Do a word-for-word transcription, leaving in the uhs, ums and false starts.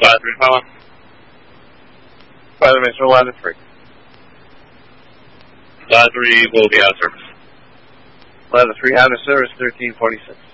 Ladder three, power. Fire Mister Ladder three. Ladder three will be out of service. Ladder three out of service, thirteen forty-six.